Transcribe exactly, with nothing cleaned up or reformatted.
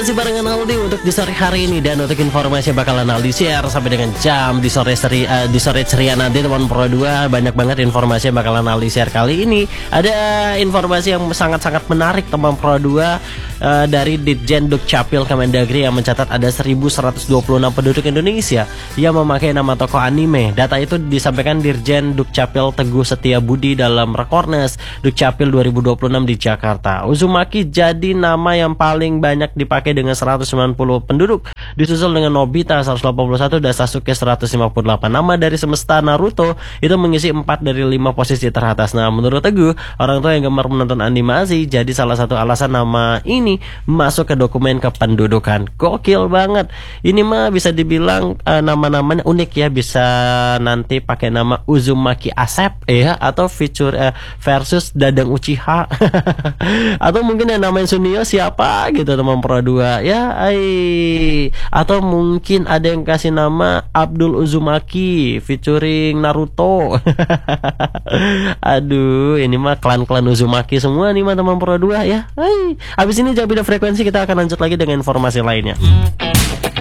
masih barengan Aldi untuk di sore hari ini, dan untuk informasi bakalan Aldi share sampai dengan jam di sore seri uh, di sore ceria nanti teman Pro dua. Banyak banget informasi yang bakalan Aldi share kali ini. Ada informasi yang sangat-sangat menarik teman Pro dua uh, dari Ditjen Dukcapil Kemendagri yang mencatat ada seribu seratus dua puluh enam penduduk Indonesia yang memakai nama tokoh anime. Data itu disampaikan Dirjen Dukcapil Teguh Setiabudi dalam Rakornas Dukcapil dua ribu dua puluh enam di Jakarta. Uzumaki jadi nama yang paling banyak dipakai dengan seratus sembilan puluh penduduk, disusul dengan Nobita seratus delapan puluh satu dan Sasuke seratus lima puluh delapan. Nama dari semesta Naruto itu mengisi empat dari lima posisi teratas. Nah, menurut Teguh, orang tua yang gemar menonton animasi jadi salah satu alasan nama ini masuk ke dokumen kependudukan. Gokil banget. Ini mah bisa dibilang uh, nama-namanya unik ya, bisa nanti pakai nama Uzumaki Asep ya, atau feature uh, versus Dadang Uchiha atau mungkin yang namanya Sunio siapa gitu teman Pro dua ya, ay. Atau mungkin ada yang kasih nama Abdul Uzumaki featuring Naruto. Aduh, ini mah klan-klan Uzumaki semua nih mah teman Pro dua ya. Ay. Habis ini jam beda frekuensi kita akan lanjut lagi dengan informasi lainnya.